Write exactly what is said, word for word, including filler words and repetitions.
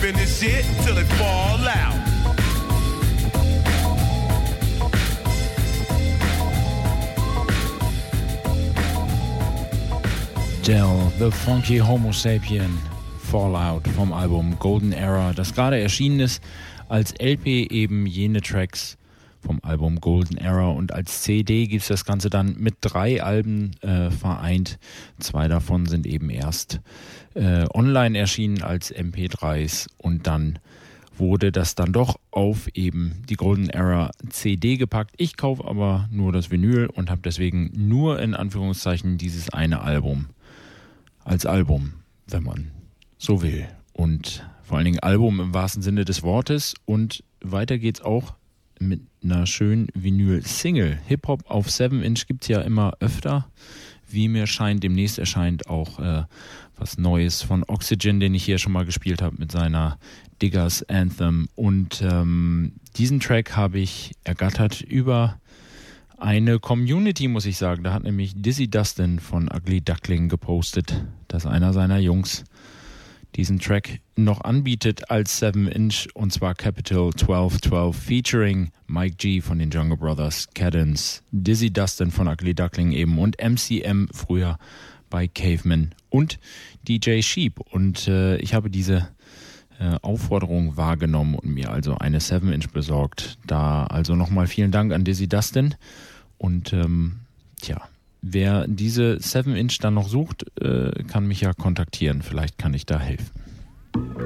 ripping this shit till it fall out. Del, The Funky Homo Sapien, Fallout vom Album Golden Era, das gerade erschienen ist, als L P eben jene Tracks vom Album Golden Era und als C D gibt es das Ganze dann mit drei Alben äh, vereint. Zwei davon sind eben erst äh, online erschienen als M P dreis und dann wurde das dann doch auf eben die Golden Era C D gepackt. Ich kaufe aber nur das Vinyl und habe deswegen nur in Anführungszeichen dieses eine Album als Album, wenn man so will. Und vor allen Dingen Album im wahrsten Sinne des Wortes. Und weiter geht's auch mit einer schönen Vinyl-Single. Hip-Hop auf seven inch gibt's ja immer öfter. Wie mir scheint, demnächst erscheint auch äh, was Neues von Oxygen, den ich hier schon mal gespielt habe mit seiner Diggers Anthem. Und ähm, diesen Track habe ich ergattert über eine Community, muss ich sagen. Da hat nämlich Dizzy Dustin von Ugly Duckling gepostet, dass einer seiner Jungs diesen Track noch anbietet als seven inch, und zwar Capital twelve twelve featuring Mike G von den Jungle Brothers, Cadence, Dizzy Dustin von Ugly Duckling eben und M C M früher bei Caveman und D J Sheep. Und äh, ich habe diese äh, Aufforderung wahrgenommen und mir also eine seven inch besorgt. Da also nochmal vielen Dank an Dizzy Dustin. Und ähm, tja, wer diese seven inch dann noch sucht, äh, kann mich ja kontaktieren. Vielleicht kann ich da helfen.